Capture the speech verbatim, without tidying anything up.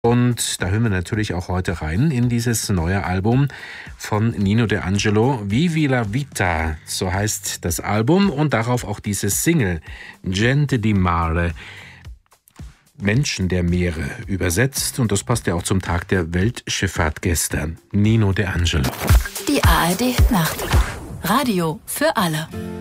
Und da hören wir natürlich auch heute rein in dieses neue Album von Nino De Angelo, Vivi la Vita, so heißt das Album und darauf auch diese Single, Gente di Mare, Menschen der Meere übersetzt. Und das passt ja auch zum Tag der Weltschifffahrt gestern. Nino De Angelo. Die A R D Nacht. Radio für alle.